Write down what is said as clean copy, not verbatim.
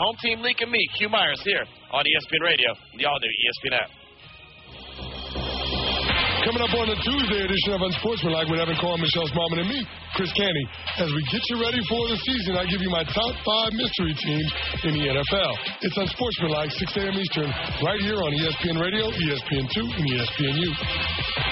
Home Team Leak and me, Q Myers, here on ESPN Radio, the all-new ESPN app. Coming up on the Tuesday edition of Unsportsmanlike with Evan Cohen, Michelle Smallman, and me, Chris Canty. As we get you ready for the season, I give you my top 5 mystery teams in the NFL. It's Unsportsmanlike, 6 a.m. Eastern, right here on ESPN Radio, ESPN2, and ESPNU.